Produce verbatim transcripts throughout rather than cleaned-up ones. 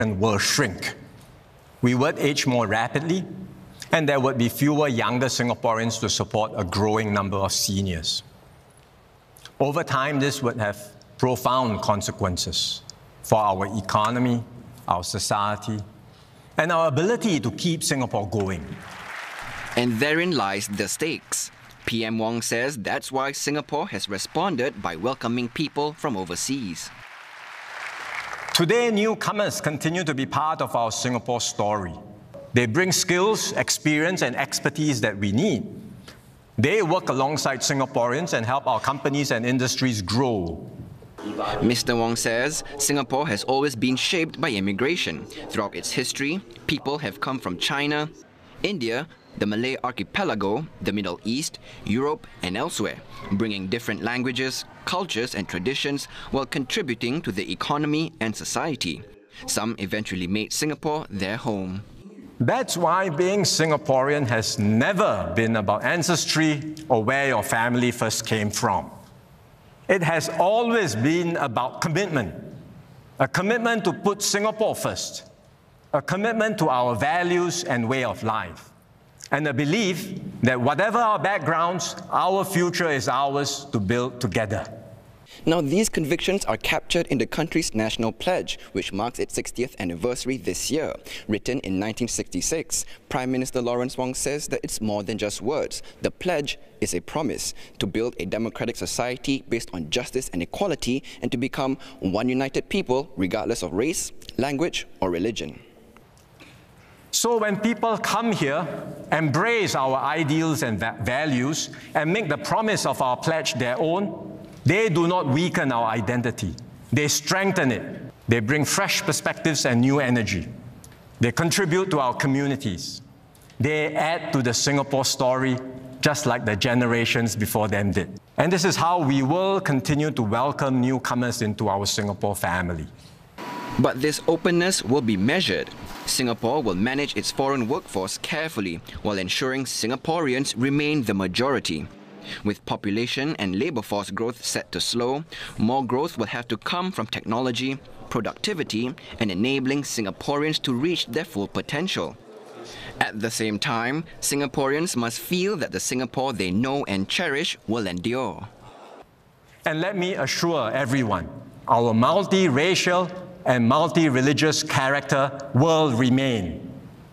will shrink. We would age more rapidly, and there would be fewer younger Singaporeans to support a growing number of seniors. Over time, this would have profound consequences for our economy, our society, and our ability to keep Singapore going. And therein lies the stakes. P M Wong says that's why Singapore has responded by welcoming people from overseas. Today, newcomers continue to be part of our Singapore story. They bring skills, experience, and expertise that we need. They work alongside Singaporeans and help our companies and industries grow. Mister Wong says Singapore has always been shaped by immigration. Throughout its history, people have come from China, India, the Malay archipelago, the Middle East, Europe, and elsewhere, bringing different languages, cultures, and traditions while contributing to the economy and society. Some eventually made Singapore their home. That's why being Singaporean has never been about ancestry or where your family first came from. It has always been about commitment, a commitment to put Singapore first, a commitment to our values and way of life, and a belief that whatever our backgrounds, our future is ours to build together. Now, these convictions are captured in the country's national pledge, which marks its sixtieth anniversary this year. Written in nineteen sixty-six, Prime Minister Lawrence Wong says that it's more than just words. The pledge is a promise to build a democratic society based on justice and equality and to become one united people regardless of race, language, or religion. So when people come here, embrace our ideals and va- values, and make the promise of our pledge their own, they do not weaken our identity. They strengthen it. They bring fresh perspectives and new energy. They contribute to our communities. They add to the Singapore story, just like the generations before them did. And this is how we will continue to welcome newcomers into our Singapore family. But this openness will be measured. Singapore will manage its foreign workforce carefully while ensuring Singaporeans remain the majority. With population and labour force growth set to slow, more growth will have to come from technology, productivity, and enabling Singaporeans to reach their full potential. At the same time, Singaporeans must feel that the Singapore they know and cherish will endure. And let me assure everyone, our multi-racial and multi-religious character will remain.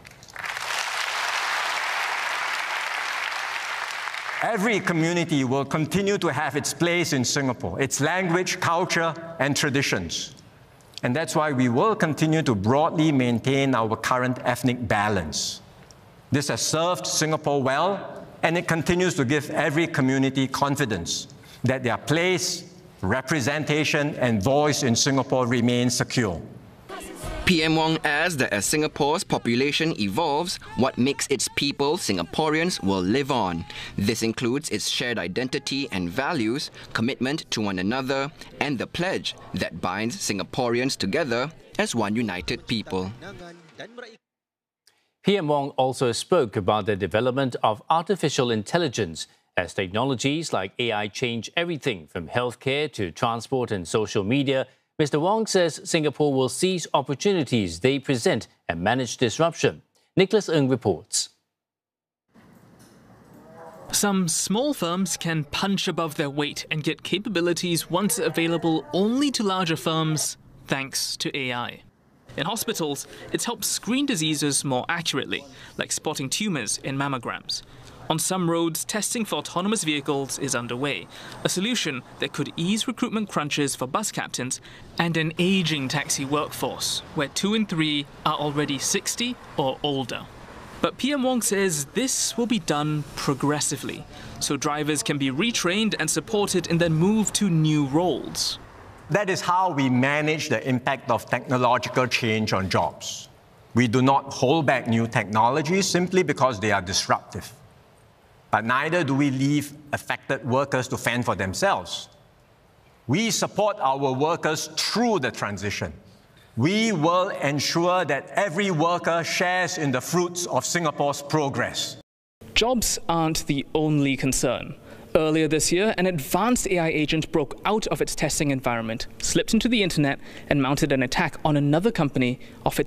Every community will continue to have its place in Singapore, its language, culture, and traditions. And that's why we will continue to broadly maintain our current ethnic balance. This has served Singapore well, and it continues to give every community confidence that their place, representation, and voice in Singapore remain secure. P M Wong adds that as Singapore's population evolves, what makes its people Singaporeans will live on. This includes its shared identity and values, commitment to one another, and the pledge that binds Singaporeans together as one united people. P M Wong also spoke about the development of artificial intelligence as technologies like A I change everything from healthcare to transport and social media. Mister Wong says Singapore will seize opportunities they present and manage disruption. Nicholas Ng reports. Some small firms can punch above their weight and get capabilities once available only to larger firms, thanks to A I. In hospitals, it's helped screen diseases more accurately, like spotting tumours in mammograms. On some roads, testing for autonomous vehicles is underway, a solution that could ease recruitment crunches for bus captains and an ageing taxi workforce, where two in three are already sixty or older. But P M Wong says this will be done progressively, so drivers can be retrained and supported in their move to new roles. That is how we manage the impact of technological change on jobs. We do not hold back new technologies simply because they are disruptive. But neither do we leave affected workers to fend for themselves. We support our workers through the transition. We will ensure that every worker shares in the fruits of Singapore's progress. Jobs aren't the only concern. Earlier this year, an advanced A I agent broke out of its testing environment, slipped into the internet, and mounted an attack on another company of its